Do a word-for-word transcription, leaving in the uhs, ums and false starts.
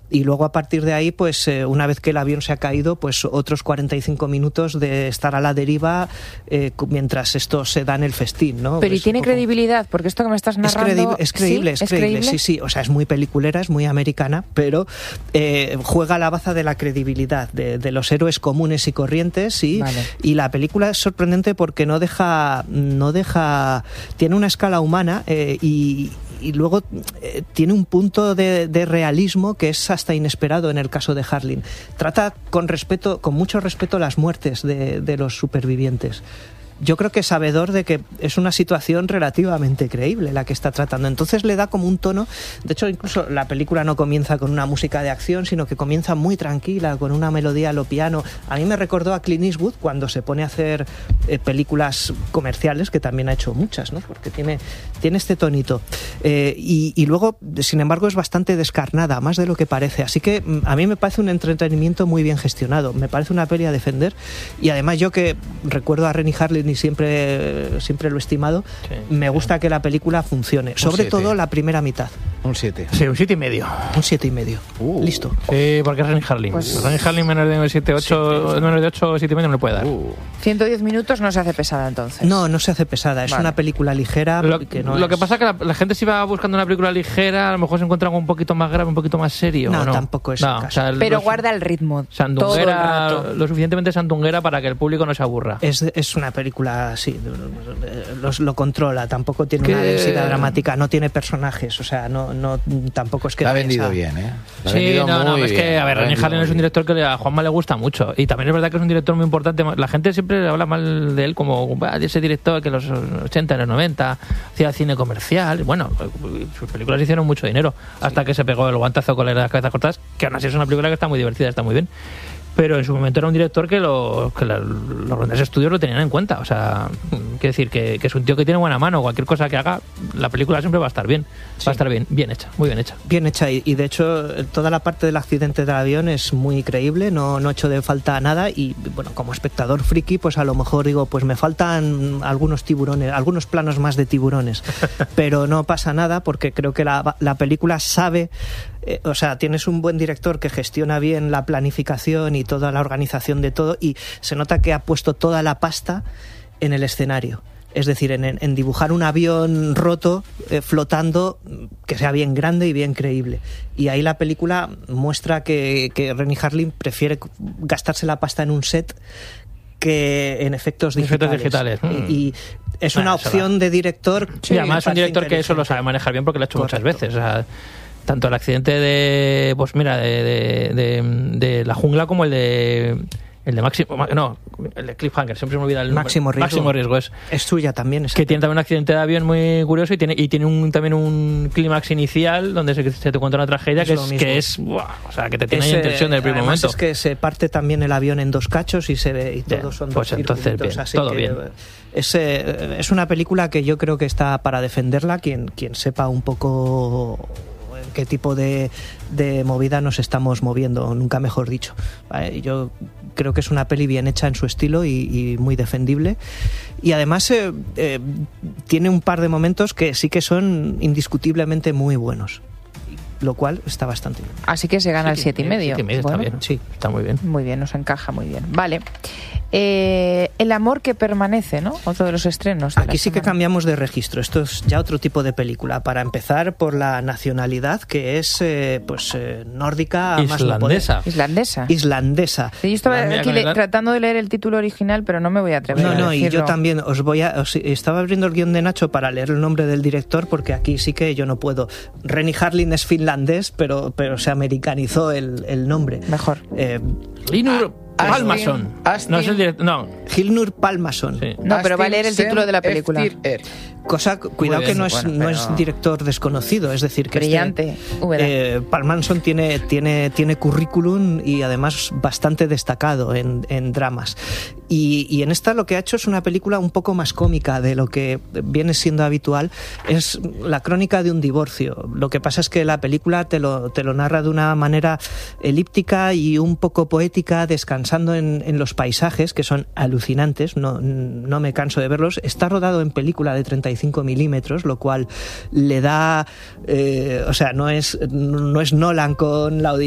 y luego a partir de ahí, pues eh, una vez que el avión se ha caído, pues otros cuarenta y cinco minutos de estar a la deriva eh, mientras esto se da en el festín, ¿no? Pero pues ¿y tiene poco... credibilidad? Porque esto que me estás narrando... Es creíble, es creíble, ¿Sí? es creíble, sí, sí, o sea, es muy peliculera, es muy americana, pero eh, juega la baza de la credibilidad, de, de los héroes comunes y corrientes, y, vale. y la película es sorprendente porque no deja, no deja, tiene una escala humana eh, y, y luego eh, tiene un punto de, de realismo que es hasta inesperado en el caso de Harlin. Trata con respeto, con mucho respeto las muertes de, de los supervivientes. Yo creo que es sabedor de que es una situación relativamente creíble la que está tratando. Entonces le da como un tono. De hecho, incluso la película no comienza con una música de acción, sino que comienza muy tranquila, con una melodía a lo piano. A mí me recordó a Clint Eastwood cuando se pone a hacer eh, películas comerciales, que también ha hecho muchas, ¿no? Porque tiene, tiene este tonito. Eh, y, y luego, sin embargo, es bastante descarnada, más de lo que parece. Así que a mí me parece un entretenimiento muy bien gestionado. Me parece una peli a defender. Y además yo que recuerdo a Renny Harlin y siempre, siempre lo he estimado, sí, me gusta sí. que la película funcione, sobre siete. todo la primera mitad. Un siete. Sí, un siete y medio. Un siete y medio. Uh. Listo. Sí, porque es Renny Harlin. Pues... Renny Harlin menos de siete, ocho, sí, menos de ocho, siete y medio no le puede dar. Uh. ciento diez minutos no se hace pesada entonces. No, no se hace pesada, es vale. una película ligera. Lo que, no lo es... que pasa es que la, la gente si va buscando una película ligera, a lo mejor se encuentra algo un poquito más grave, un poquito más serio. No, ¿no? tampoco es no, el caso. O sea, Pero los, guarda el ritmo. Sandunguera, todo el rato. Lo suficientemente sandunguera para que el público no se aburra. Es, es una película, sí, los, lo controla, tampoco tiene ¿Qué? una densidad dramática, no tiene personajes, o sea, no, no tampoco es que... La ha vendido esa... bien, ¿eh? La sí, no, no, es bien, que, a ver, Renny Harlin es un director que a Juanma le gusta mucho, y también es verdad que es un director muy importante. La gente siempre habla mal de él como de ese director que en los ochenta, en los noventa hacía cine comercial. Bueno, sus películas hicieron mucho dinero, hasta sí. que se pegó el guantazo con las cabezas cortadas, que aún así es una película que está muy divertida, está muy bien. Pero en su momento era un director que, lo, que la, los grandes estudios lo tenían en cuenta. O sea, quiero decir que, que es un tío que tiene buena mano. Cualquier cosa que haga, la película siempre va a estar bien. Sí. Va a estar bien, bien hecha, muy bien hecha. Bien hecha, y, y de hecho toda la parte del accidente del avión es muy creíble, no, no he hecho de falta nada. Y bueno, como espectador friki, pues a lo mejor digo, pues me faltan algunos tiburones, algunos planos más de tiburones. Pero no pasa nada porque creo que la, la película sabe... Eh, o sea, tienes un buen director que gestiona bien la planificación y toda la organización de todo, y se nota que ha puesto toda la pasta en el escenario. Es decir, en, en dibujar un avión roto, eh, flotando, que sea bien grande y bien creíble. Y ahí la película muestra que, que Renny Harlin prefiere gastarse la pasta en un set que en efectos digitales. Efectos digitales. Mm. Y, y es bueno, una opción de director... Sí, además es un director que eso lo sabe manejar bien porque lo ha hecho Correcto. muchas veces. O sea, tanto el accidente de, pues mira, de, de, de, de la jungla como el de el de Máximo, no, el de Cliffhanger, siempre se me olvida el nombre. Máximo Riesgo. Máximo Riesgo es. Es suya también. Que tiene también un accidente de avión muy curioso y tiene y tiene un, también un clímax inicial donde se, se te cuenta una tragedia es que, es, que es, buah, o sea, que te tiene ahí en tensión desde el primer momento. Es que se parte también el avión en dos cachos y se ve y todos son pues dos entonces bien, así todo que bien. Es, es una película que yo creo que está para defenderla quien quien sepa un poco qué tipo de, de movida nos estamos moviendo, nunca mejor dicho. Yo creo que es una peli bien hecha en su estilo y, y muy defendible, y además eh, eh, tiene un par de momentos que sí que son indiscutiblemente muy buenos, lo cual está bastante bien. Así que se gana sí, el siete y medio. siete y medio bueno, está bien, sí, está muy bien. Muy bien, nos encaja muy bien. Vale. Eh, El amor que permanece, ¿no? Otro de los estrenos. De Aquí sí que cambiamos de registro. Esto es ya otro tipo de película. Para empezar, por la nacionalidad, que es eh, pues eh, nórdica, islandesa. Más islandesa. Islandesa. Sí, yo estaba aquí le, tratando de leer el título original, pero no me voy a atrever. No, a no, decirlo. y yo también os voy a. Os, estaba abriendo el guión de Nacho para leer el nombre del director, porque aquí sí que yo no puedo. Renny Harlin es finlandés, pero, pero se americanizó el, el nombre. Mejor. Eh, Linur Palmason. Astin, no es el director. No. Hilnur Palmason. Sí. No, pero va a leer el título de la película. Cosa, cuidado bien, que no es, bueno, no es director desconocido, es decir, que brillante. Este, eh, Palmason tiene, tiene, tiene currículum y además bastante destacado en, en dramas. Y, y en esta lo que ha hecho es una película un poco más cómica de lo que viene siendo habitual. Es la crónica de un divorcio. Lo que pasa es que la película te lo, te lo narra de una manera elíptica y un poco poética, descansando en, en los paisajes, que son alucinantes, no, no me canso de verlos. Está rodado en película de treinta y cinco milímetros, lo cual le da, eh, o sea, no es, no es Nolan con la